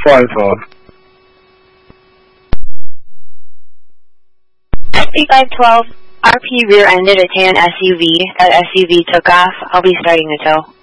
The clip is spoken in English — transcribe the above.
512. SC512, RP rear-ended a tan SUV. That SUV took off. I'll be starting the tow.